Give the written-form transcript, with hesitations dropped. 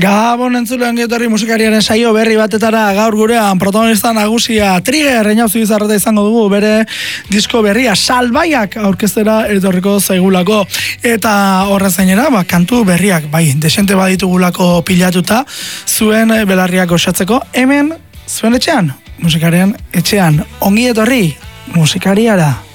Gabon entzulean gehiatorri musikariaren saio berri batetara gaur gurean protagonista nagusia Trigger Eñauzi Bizarreta izango dugu bere disko berria Salbaiak aurkeztera etorriko zaigulako eta horrez gainera kantu berriak bai desente baditugulako pilatuta zuen belarriak osatzeko hemen zuen etxean musikarian etxean ongi etorri musikariara